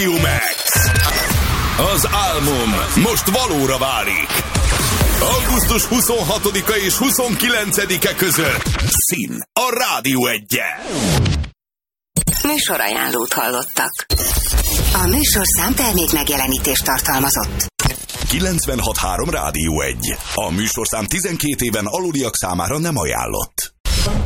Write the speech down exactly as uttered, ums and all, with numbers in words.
Max. Az álmom most valóra válik. augusztus huszonhatodika és huszonkilencedike között Szín a Rádió Egyen. Műsorajánlót hallottak. A műsorszám termék megjelenítést tartalmazott. kilencvenhat három Rádió Egy. A műsorszám tizenkét éven aluliak számára nem ajánlott.